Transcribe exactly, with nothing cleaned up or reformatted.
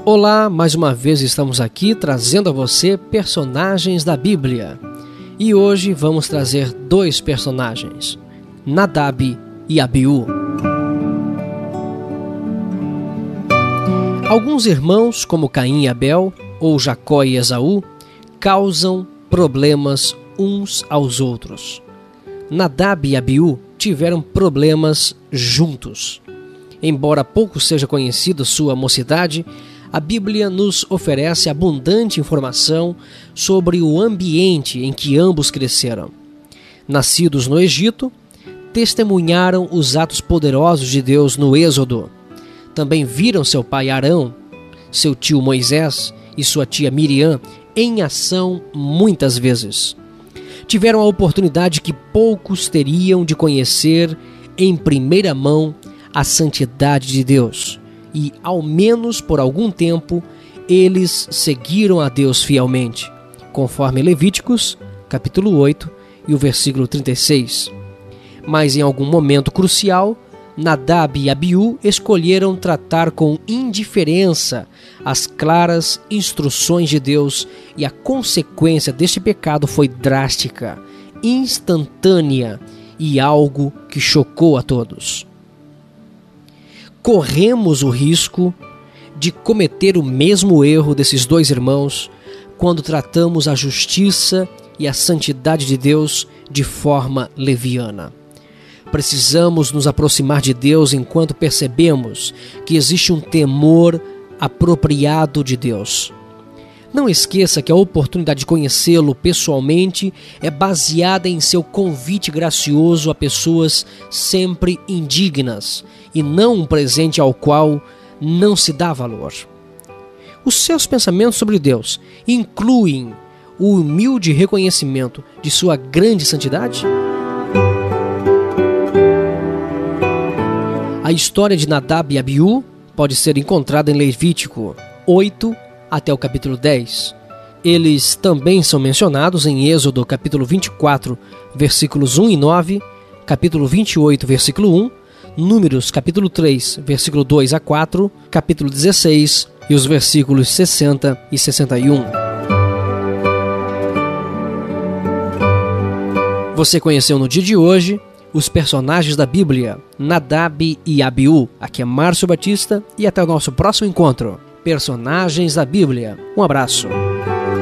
Olá, mais uma vez estamos aqui trazendo a você personagens da Bíblia. E hoje vamos trazer dois personagens, Nadab e Abiú. Alguns irmãos, como Caim e Abel, ou Jacó e Esaú, causam problemas uns aos outros. Nadab e Abiú tiveram problemas juntos. Embora pouco seja conhecido sua mocidade, a Bíblia nos oferece abundante informação sobre o ambiente em que ambos cresceram. Nascidos no Egito, testemunharam os atos poderosos de Deus no Êxodo. Também viram seu pai Arão, seu tio Moisés e sua tia Miriam em ação muitas vezes. Tiveram a oportunidade que poucos teriam de conhecer em primeira mão a santidade de Deus. E, ao menos por algum tempo, eles seguiram a Deus fielmente, conforme Levíticos, capítulo oito e o versículo trinta e seis. Mas em algum momento crucial, Nadab e Abiú escolheram tratar com indiferença as claras instruções de Deus, e a consequência deste pecado foi drástica, instantânea e algo que chocou a todos. Corremos o risco de cometer o mesmo erro desses dois irmãos quando tratamos a justiça e a santidade de Deus de forma leviana. Precisamos nos aproximar de Deus enquanto percebemos que existe um temor apropriado de Deus. Não esqueça que a oportunidade de conhecê-lo pessoalmente é baseada em seu convite gracioso a pessoas sempre indignas e não um presente ao qual não se dá valor. Os seus pensamentos sobre Deus incluem o humilde reconhecimento de sua grande santidade? A história de Nadab e Abiú pode ser encontrada em Levítico oito até o capítulo dez. Eles também são mencionados em Êxodo capítulo vinte e quatro, versículos um e nove, capítulo vinte e oito, versículo um, Números capítulo três, versículo dois a quatro, capítulo dezesseis e os versículos sessenta e sessenta e um. Você conheceu no dia de hoje os personagens da Bíblia, Nadab e Abiú. Aqui é Márcio Batista e até o nosso próximo encontro. Personagens da Bíblia. Um abraço.